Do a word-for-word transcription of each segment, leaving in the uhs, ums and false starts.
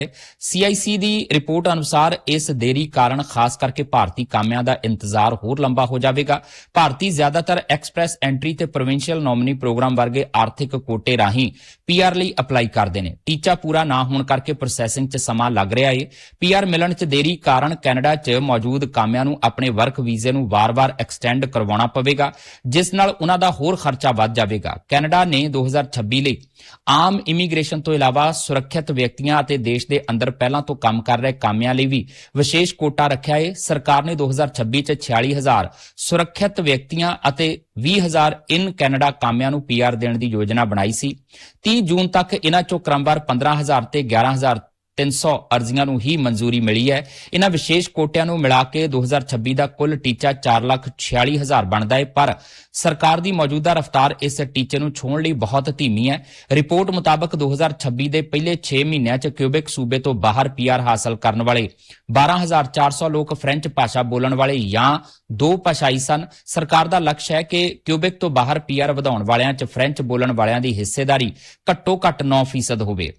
ਸੀ ਆਈ ਸੀ ਦੀ report ਅਨੁਸਾਰ ਇਸ ਦੇਰੀ ਕਾਰਨ ਖਾਸ ਕਰਕੇ ਭਾਰਤੀ ਕਾਮਿਆਂ ਦਾ ਇੰਤਜ਼ਾਰ ਹੋਰ ਲੰਬਾ ਹੋ ਜਾਵੇਗਾ। ਭਾਰਤੀ ਜ਼ਿਆਦਾਤਰ ਐਕਸਪ੍ਰੈਸ ਐਂਟਰੀ ਤੇ ਪ੍ਰੋਵਿੰਸ਼ੀਅਲ ਨੋਮਨੀ ਪ੍ਰੋਗਰਾਮ ਵਰਗੇ ਆਰਥਿਕ ਕੋਟੇ ਰਾਹੀਂ ਪੀ ਆਰ ਲਈ ਅਪਲਾਈ ਕਰਦੇ ਨੇ। ਟੀਚਾ ਪੂਰਾ ਨਾ ਹੋਣ ਕਰਕੇ ਪ੍ਰੋਸੈਸਿੰਗ 'ਚ ਸਮਾਂ ਲੱਗ ਰਿਹਾ ਏ। ਪੀ ਆਰ ਮਿਲਣ 'ਚ ਦੇਰੀ ਕਾਰਨ ਕੈਨੇਡਾ 'ਚ ਮੌਜੂਦ ਕਾਮਿਆਂ ਨੂੰ ਆਪਣੇ ਵਰਕ ਵੀਜ਼ੇ ਨੂੰ ਵਾਰ-ਵਾਰ ਐਕਸਟੈਂਡ ਕਰਵਾਉਣਾ ਪਵੇਗਾ, ਜਿਸ ਨਾਲ ਉਨ੍ਹਾਂ ਦਾ ਹੋਰ ਖਰਚਾ ਵੱਧ ਜਾਵੇਗਾ। ਕੈਨੇਡਾ ਨੇ ਦੋ ਹਜ਼ਾਰ ਛੱਬੀ ਲਈ ਆਮ ਇਮੀਗ੍ਰੇਸ਼ਨ ਤੋਂ ਇਲਾਵਾ ਸੁਰੱਖਿਅਤ ਵਿਅਕਤੀਆਂ ਅਤੇ ਦੇਸ਼ ਦੇ ਅੰਦਰ ਪਹਿਲਾਂ ਤੋਂ ਕੰਮ ਕਰ ਰਹੇ ਕਾਮਿਆਂ ਲਈ ਵੀ ਵਿਸ਼ੇਸ਼ ਕੋਟਾ ਰੱਖਿਆ ਏ। ਸਰਕਾਰ ਨੇ ਦੋ ਹਜ਼ਾਰ ਛੱਬੀ 'ਚ ਛਿਆਲੀ ਹਜ਼ਾਰ ਸੁਰੱਖਿਅਤ ਵਿਅਕਤੀਆਂ ਅਤੇ ਵੀਹ ਹਜ਼ਾਰ ਇਨ ਕੈਨੇਡਾ ਕਾਮਿਆਂ ਨੂੰ ਪੀ ਆਰ ਦੇਣ ਦੀ ਯੋਜਨਾ ਬਣਾਈ ਸੀ। ਤੀਹ ਜੂਨ ਤੱਕ ਇਨ੍ਹਾਂ 'ਚੋਂ ਕ੍ਰਮਵਾਰ ਪੰਦਰਾਂ ਹਜ਼ਾਰ ਤੇ ਗਿਆਰਾਂ ਹਜ਼ਾਰ ਤਿੰਨ ਸੌ ਅਰਜ਼ੀਆਂ ਨੂੰ ਹੀ ਮਨਜ਼ੂਰੀ ਮਿਲੀ ਹੈ। ਇਨ੍ਹਾਂ ਵਿਸ਼ੇਸ਼ ਕੋਟਿਆਂ ਨੂੰ ਮਿਲਾ ਕੇ ਦੋ ਹਜ਼ਾਰ ਛੱਬੀ ਦਾ ਕੁੱਲ ਟੀਚਾ ਚਾਰ ਲੱਖ ਛਿਆਲੀ ਹਜ਼ਾਰ ਬਣਦਾ ਹੈ, ਪਰ ਸਰਕਾਰ ਦੀ ਮੌਜੂਦਾ ਰਫ਼ਤਾਰ ਇਸ ਟੀਚੇ ਨੂੰ ਛੂਹਣ ਲਈ ਬਹੁਤ ਧੀਮੀ ਹੈ। ਰਿਪੋਰਟ ਮੁਤਾਬਕ ਦੋ ਹਜ਼ਾਰ ਛੱਬੀ ਦੇ ਪਹਿਲੇ ਛੇ ਮਹੀਨਿਆਂ 'ਚ ਕਿਊਬਿਕ ਸੂਬੇ ਤੋਂ ਬਾਹਰ ਪੀ ਆਰ ਹਾਸਲ ਕਰਨ ਵਾਲੇ ਬਾਰਾਂ ਹਜ਼ਾਰ ਚਾਰ ਸੌ ਲੋਕ ਫ੍ਰੈਂਚ ਭਾਸ਼ਾ ਬੋਲਣ ਵਾਲੇ ਜਾਂ ਦੋ ਭਾਸ਼ਾਈ ਸਨ। ਸਰਕਾਰ ਦਾ ਲਕਸ਼ ਹੈ ਕਿ ਕਿਊਬਿਕ ਤੋਂ ਬਾਹਰ ਪੀ ਆਰ ਵਧਾਉਣ ਵਾਲਿਆਂ 'ਚ ਫ੍ਰੈਂਚ ਬੋਲਣ ਵਾਲਿਆਂ ਦੀ ਹਿੱਸੇਦਾਰੀ ਘੱਟੋ ਘੱਟ ਨੌ ਫੀਸਦ ਹੋਵੇ।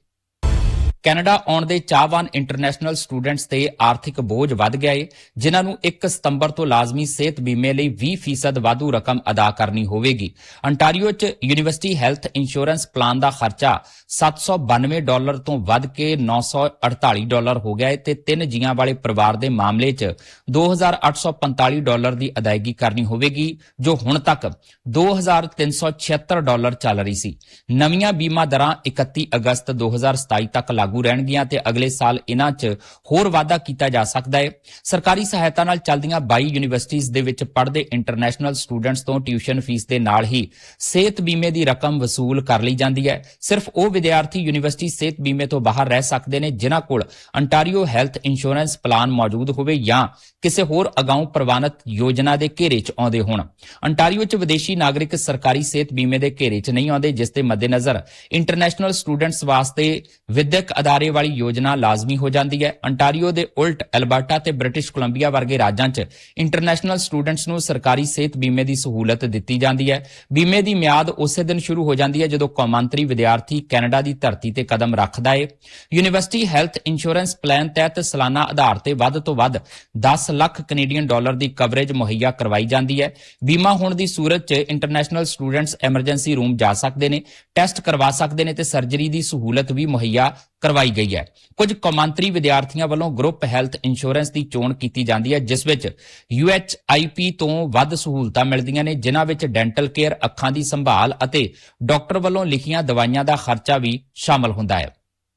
ਕੈਨੇਡਾ ਆਉਣ ਦੇ ਚਾਹਵਾਨ ਇੰਟਰਨੈਸ਼ਨਲ ਸਟੂਡੈਂਟਸ ਤੇ ਆਰਥਿਕ ਬੋਝ ਵੱਧ ਗਿਆ ਏ, ਜਿਨ੍ਹਾਂ ਨੂੰ ਇੱਕ ਸਤੰਬਰ ਤੋਂ ਲਾਜ਼ਮੀ ਸਿਹਤ ਬੀਮੇ ਲਈ ਵੀਹ ਫੀਸਦ ਵਾਧੂ ਰਕਮ ਅਦਾ ਕਰਨੀ ਹੋਵੇਗੀ। ਅੰਟਾਰੀਓ 'ਚ ਯੂਨੀਵਰਸਿਟੀ ਹੈਲਥ ਇੰਸ਼ੋਰੈਂਸ ਪਲਾਨ ਦਾ ਖਰਚਾ ਸੱਤ ਸੌ ਬਾਨਵੇਂ ਡਾਲਰ ਤੋਂ ਵੱਧ ਕੇ ਨੌ ਸੌ ਅੜਤਾਲੀ ਡਾਲਰ ਹੋ ਗਿਆ ਏ ਤੇ ਤਿੰਨ ਜੀਆਂ ਵਾਲੇ ਪਰਿਵਾਰ ਦੇ ਮਾਮਲੇ 'ਚ ਦੋ ਹਜ਼ਾਰ ਅੱਠ ਸੌ ਪੰਤਾਲੀ ਡਾਲਰ ਦੀ ਅਦਾਇਗੀ ਕਰਨੀ ਹੋਵੇਗੀ, ਜੋ ਹੁਣ ਤੱਕ ਦੋ ਹਜ਼ਾਰ ਤਿੰਨ ਸੌ ਛਿਅੱਤਰ ਡਾਲਰ ਚੱਲ ਰਹੀ ਸੀ। ਨਵੀਆਂ ਬੀਮਾ ਦਰਾਂ ਇਕੱਤੀ ਅਗਸਤ ਦੋ ਹਜ਼ਾਰ ਸਤਾਈ ਤੱਕ ਲਾਗੂ ਰਹਿਣਗੀਆਂ ਤੇ ਅਗਲੇ ਸਾਲ ਇਨ੍ਹਾਂ 'ਚ ਹੋਰ ਵਾਧਾ ਕੀਤਾ ਜਾ ਸਕਦਾ ਹੈ। ਸਰਕਾਰੀ ਸਹਾਇਤਾ ਨਾਲ ਚੱਲਦੀਆਂ ਬਾਈ ਯੂਨੀਵਰਸਿਟੀਜ਼ ਦੇ ਵਿੱਚ ਪੜ੍ਹਦੇ ਇੰਟਰਨੈਸ਼ਨਲ ਸਟੂਡੈਂਟਸ ਤੋਂ ਟਿਊਸ਼ਨ ਫੀਸ ਦੇ ਨਾਲ ਹੀ ਸਿਹਤ ਬੀਮੇ ਦੀ ਰਕਮ ਵਸੂਲ ਕਰ ਲਈ ਜਾਂਦੀ ਹੈ। ਸਿਰਫ ਉਹ ਵਿਦਿਆਰਥੀ ਯੂਨੀਵਰਸਿਟੀ ਸਿਹਤ ਬੀਮੇ ਤੋਂ ਬਾਹਰ ਰਹਿ ਸਕਦੇ ਨੇ ਜਿਨ੍ਹਾਂ ਕੋਲ ਅੰਟਾਰੀਓ ਹੈਲਥ ਇੰਸ਼ੋਰੈਂਸ ਪਲਾਨ ਮੌਜੂਦ ਹੋਵੇ ਜਾਂ ਕਿਸੇ ਹੋਰ ਅਗਾਊਂ ਪ੍ਰਵਾਨਿਤ ਯੋਜਨਾ ਦੇ ਘੇਰੇ 'ਚ ਆਉਂਦੇ ਹੋਣ। ਅੰਟਾਰੀਓ 'ਚ ਵਿਦੇਸ਼ੀ ਨਾਗਰਿਕ ਸਰਕਾਰੀ ਸਿਹਤ ਬੀਮੇ ਦੇ ਘੇਰੇ 'ਚ ਨਹੀਂ ਆਉਂਦੇ, ਜਿਸ ਦੇ ਮੱਦੇਨਜ਼ਰ ਇੰਟਰਨੈਸ਼ਨਲ ਸਟੂਡੈਂਟਸ ਵਾਸਤੇ ਵਿਦਿਅਕ ਅਦਾਰੇ ਵਾਲੀ ਯੋਜਨਾ ਲਾਜ਼ਮੀ ਹੋ ਜਾਂਦੀ ਹੈ। ਅੰਟਾਰੀਓ ਦੇ ਉਲਟ ਐਲਬਰਟਾ ਤੇ ਬ੍ਰਿਟਿਸ਼ ਕੋਲੰਬੀਆ ਵਰਗੇ ਰਾਜਾਂ 'ਚ ਇੰਟਰਨੈਸ਼ਨਲ ਸਟੂਡੈਂਟਸ ਨੂੰ ਸਰਕਾਰੀ ਸਿਹਤ ਬੀਮੇ ਦੀ ਸਹੂਲਤ ਦਿੱਤੀ ਜਾਂਦੀ ਹੈ। ਬੀਮੇ ਦੀ ਮਿਆਦ ਉਸੇ ਦਿਨ ਸ਼ੁਰੂ ਹੋ ਜਾਂਦੀ ਹੈ ਜਦੋਂ ਕੌਮਾਂਤਰੀ ਵਿਦਿਆਰਥੀ ਕੈਨੇਡਾ ਦੀ ਧਰਤੀ ਤੇ ਕਦਮ ਰੱਖਦਾ ਹੈ। ਯੂਨੀਵਰਸਿਟੀ ਹੈਲਥ ਇੰਸ਼ੋਰੈਂਸ ਪਲਾਨ ਤਹਿਤ ਸਾਲਾਨਾ ਆਧਾਰ ਤੇ ਵੱਧ ਤੋਂ ਵੱਧ ਦਸ ਲੱਖ ਕੈਨੇਡੀਅਨ ਡਾਲਰ ਦੀ ਕਵਰੇਜ ਮੁਹੱਈਆ ਕਰਵਾਈ ਜਾਂਦੀ ਹੈ। ਬੀਮਾ ਹੋਣ ਦੀ ਸੂਰਤ 'ਚ ਇੰਟਰਨੈਸ਼ਨਲ ਸਟੂਡੈਂਟਸ ਐਮਰਜੈਂਸੀ ਰੂਮ ਜਾ ਸਕਦੇ ਨੇ, ਟੈਸਟ ਕਰਵਾ ਸਕਦੇ ਨੇ ਤੇ ਸਰਜਰੀ ਦੀ ਸਹੂਲਤ ਵੀ ਮੁਹੱਈਆ ਕਰਵਾਈ ਗਈ ਹੈ। ਕੁਝ ਕੌਮਾਂਤਰੀ ਵਿਦਿਆਰਥੀਆਂ ਵੱਲੋਂ ਗਰੁੱਪ ਹੈਲਥ ਇੰਸ਼ੋਰੈਂਸ ਦੀ ਚੋਣ ਕੀਤੀ ਜਾਂਦੀ ਹੈ, ਜਿਸ ਵਿੱਚ ਯੂ ਐਚ ਆਈ ਪੀ ਤੋਂ ਵੱਧ ਸਹੂਲਤਾਂ ਮਿਲਦੀਆਂ ਨੇ, ਜਿਨ੍ਹਾਂ ਵਿੱਚ ਡੈਂਟਲ ਕੇਅਰ, ਅੱਖਾਂ ਦੀ ਸੰਭਾਲ ਅਤੇ ਡਾਕਟਰ ਵੱਲੋਂ ਲਿਖੀਆਂ ਦਵਾਈਆਂ ਦਾ ਖਰਚਾ ਵੀ ਸ਼ਾਮਲ ਹੁੰਦਾ ਹੈ।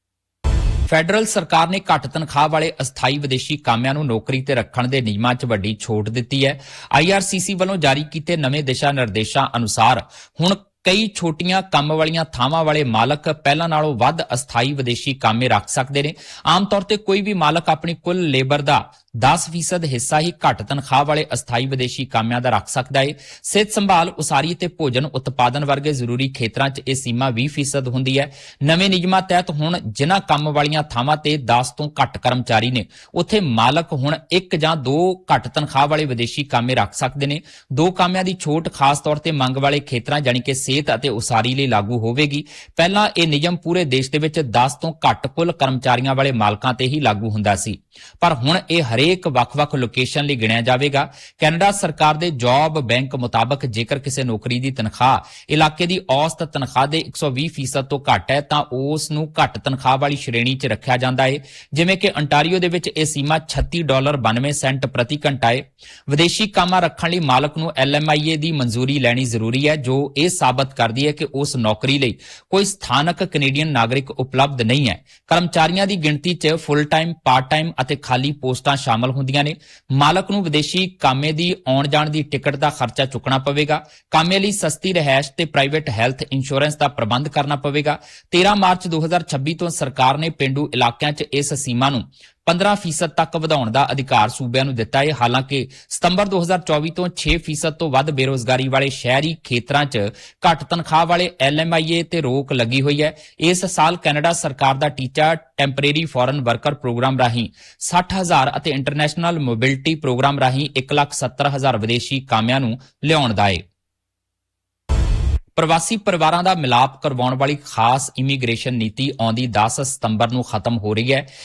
ਫੈਡਰਲ ਸਰਕਾਰ ਨੇ ਘੱਟ ਤਨਖਾਹ ਵਾਲੇ ਅਸਥਾਈ ਵਿਦੇਸ਼ੀ ਕਾਮਿਆਂ ਨੂੰ ਨੌਕਰੀ ਤੇ ਰੱਖਣ ਦੇ ਨਿਯਮਾਂ 'ਚ ਵੱਡੀ ਛੋਟ ਦਿੱਤੀ ਹੈ। ਆਈ ਆਰ ਸੀ ਸੀ ਵੱਲੋਂ ਜਾਰੀ ਕੀਤੇ ਨਵੇਂ ਦਿਸ਼ਾ ਨਿਰਦੇਸ਼ਾਂ ਅਨੁਸਾਰ ਹੁਣ ਕਈ ਛੋਟੀਆਂ ਕੰਮ ਵਾਲੀਆਂ ਥਾਵਾਂ ਵਾਲੇ ਮਾਲਕ ਪਹਿਲਾਂ ਨਾਲੋਂ ਵੱਧ ਅਸਥਾਈ ਵਿਦੇਸ਼ੀ ਕਾਮੇ ਰੱਖ ਸਕਦੇ ਨੇ। ਆਮ ਤੌਰ ਤੇ ਕੋਈ ਵੀ ਮਾਲਕ ਆਪਣੀ ਕੁੱਲ ਲੇਬਰ ਦਾ ਦਸ ਫੀਸਦ ਹਿੱਸਾ ਹੀ ਘੱਟ ਤਨਖਾਹ ਵਾਲੇ ਅਸਥਾਈ ਵਿਦੇਸ਼ੀ ਕਾਮਿਆਂ ਦਾ ਰੱਖ ਸਕਦਾ ਹੈ। ਸਿਹਤ ਸੰਭਾਲ, ਉਸਾਰੀ ਤੇ ਭੋਜਨ ਉਤਪਾਦਨ ਵਰਗੇ ਜ਼ਰੂਰੀ ਖੇਤਰਾਂ 'ਚ ਇਹ ਸੀਮਾ ਵੀਹ ਫੀਸਦ ਹੁੰਦੀ ਹੈ। ਨਵੇਂ ਨਿਯਮਾਂ ਤਹਿਤ ਹੁਣ ਜਿਨ੍ਹਾਂ ਕੰਮ ਵਾਲੀਆਂ ਥਾਵਾਂ ਤੇ ਦਸ ਤੋਂ ਘੱਟ ਕਰਮਚਾਰੀ ਨੇ, ਉੱਥੇ ਮਾਲਕ ਹੁਣ ਇੱਕ ਜਾਂ ਦੋ ਘੱਟ ਤਨਖਾਹ ਵਾਲੇ ਵਿਦੇਸ਼ੀ ਕਾਮੇ ਰੱਖ ਸਕਦੇ ਨੇ। ਦੋ ਕਾਮਿਆਂ ਦੀ ਛੋਟ ਖਾਸ ਤੌਰ ਤੇ ਮੰਗ ਵਾਲੇ ਖੇਤਰਾਂ ਯਾਨੀ ਕਿ ਸਿਹਤ ਅਤੇ ਉਸਾਰੀ ਲਈ ਲਾਗੂ ਹੋਵੇਗੀ। ਪਹਿਲਾਂ ਇਹ ਨਿਯਮ ਪੂਰੇ ਦੇਸ਼ ਦੇ ਵਿੱਚ ਦਸ ਤੋਂ ਘੱਟ ਕੁੱਲ ਕਰਮਚਾਰੀਆਂ ਵਾਲੇ ਮਾਲਕਾਂ ਤੇ ਹੀ ਲਾਗੂ ਹੁੰਦਾ ਸੀ, ਪਰ ਹੁਣ ਇਹ ਹਰੇਕ ਵੱਖ-ਵੱਖ ਲੋਕੇਸ਼ਨ ਲਈ ਗਿਣਿਆ ਜਾਵੇਗਾ। ਕੈਨੇਡਾ ਸਰਕਾਰ ਦੇ ਜੌਬ ਬੈਂਕ ਮੁਤਾਬਕ ਜੇਕਰ ਕਿਸੇ ਨੌਕਰੀ ਦੀ ਤਨਖਾਹ ਇਲਾਕੇ ਦੀ ਔਸਤ ਤਨਖਾਹ ਦੇ ਇੱਕ ਸੌ ਵੀਹ ਫੀਸਦ ਤੋਂ ਘੱਟ ਹੈ ਤਾਂ ਉਸ ਨੂੰ ਘੱਟ ਤਨਖਾਹ ਵਾਲੀ ਸ਼੍ਰੇਣੀ 'ਚ ਰੱਖਿਆ ਜਾਂਦਾ ਹੈ। ਜਿਵੇਂ ਕਿ ਅੰਟਾਰੀਓ ਦੇ ਵਿੱਚ ਇਹ ਸੀਮਾ ਛੱਤੀ ਡਾਲਰ ਬਾਨਵੇਂ ਸੈਂਟ ਪ੍ਰਤੀ ਘੰਟਾ ਹੈ। ਵਿਦੇਸ਼ੀ ਕਾਮਾ ਰੱਖਣ ਲਈ ਮਾਲਕ ਨੂੰ ਐਲ ਐਮ ਆਈ ਏ ਦੀ ਮਨਜ਼ੂਰੀ ਲੈਣੀ ਜ਼ਰੂਰੀ ਹੈ, ਜੋ ਇਹ ਸਾਬਤ ਕਰਦੀ ਹੈ ਕਿ ਉਸ ਨੌਕਰੀ ਲਈ ਕੋਈ ਸਥਾਨਕ ਕੈਨੇਡੀਅਨ ਨਾਗਰਿਕ ਉਪਲਬਧ ਨਹੀਂ ਹੈ। ਕਰਮਚਾਰੀਆਂ ਦੀ ਗਿਣਤੀ 'ਚ ਫੁੱਲ ਟਾਈਮ, ਪਾਰਟ ਟਾਈਮ ਅਤੇ ਖਾਲੀ ਪੋਸਟਾਂ ਸ਼ਾਮਲ ਹੁੰਦੀਆਂ ਨੇ। ਮਾਲਕ ਨੂੰ ਵਿਦੇਸ਼ੀ ਕਾਮੇ ਦੀ ਆਉਣ ਜਾਣ ਦੀ ਟਿਕਟ ਦਾ ਖਰਚਾ ਚੁੱਕਣਾ ਪਵੇਗਾ। ਕਾਮੇ ਲਈ ਸਸਤੀ ਰਿਹਾਇਸ਼ ਤੇ ਪ੍ਰਾਈਵੇਟ ਹੈਲਥ ਇੰਸ਼ੋਰੈਂਸ ਦਾ ਪ੍ਰਬੰਧ ਕਰਨਾ ਪਵੇਗਾ। ਤੇਰਾਂ ਮਾਰਚ ਦੋ ਹਜ਼ਾਰ ਛੱਬੀ ਤੋਂ ਸਰਕਾਰ ਨੇ ਪੇਂਡੂ ਇਲਾਕਿਆਂ 'ਚ ਇਸ ਸੀਮਾ ਨੂੰ ਪੰਦਰਾਂ ਫੀਸਦ ਤੱਕ ਵਧਾਉਣ ਦਾ ਅਧਿਕਾਰ ਸੂਬਿਆਂ ਨੂੰ ਦਿੱਤਾ ਹੈ। ਹਾਲਾਂਕਿ ਸਤੰਬਰ ਦੋ ਹਜ਼ਾਰ ਚੌਵੀ ਤੋਂ ਛੇ ਫੀਸਦ ਤੋਂ ਵੱਧ ਬੇਰੋਜ਼ਗਾਰੀ ਵਾਲੇ ਸ਼ਹਿਰੀ ਖੇਤਰਾਂ 'ਚ ਘੱਟ ਤਨਖਾਹ ਵਾਲੇ ਐਲ ਐਮ ਆਈ ਏ ਤੇ ਰੋਕ ਲੱਗੀ ਹੋਈ ਹੈ। ਇਸ ਸਾਲ ਕੈਨੇਡਾ ਸਰਕਾਰ ਦਾ ਟੀਚਾ ਟੈਂਪਰੇਰੀ ਫੋਰਨ ਵਰਕਰ ਪ੍ਰੋਗਰਾਮ ਰਾਹੀਂ ਸੱਠ ਹਜ਼ਾਰ ਅਤੇ ਇੰਟਰਨੈਸ਼ਨਲ ਮੋਬਿਲਿਟੀ ਪ੍ਰੋਗਰਾਮ ਰਾਹੀਂ ਇੱਕ ਲੱਖ ਸੱਤਰ ਹਜ਼ਾਰ ਵਿਦੇਸ਼ੀ ਕਾਮਿਆਂ ਨੂੰ ਲਿਆਉਣ ਦਾ ਹੈ। ਪ੍ਰਵਾਸੀ ਪਰਿਵਾਰਾਂ ਦਾ ਮਿਲਾਪ ਕਰਵਾਉਣ ਵਾਲੀ ਖਾਸ ਇਮੀਗ੍ਰੇਸ਼ਨ ਨੀਤੀ ਆਉਂਦੀ ਦਸ ਸਤੰਬਰ ਨੂੰ ਖਤਮ ਹੋ ਰਹੀ ਹੈ।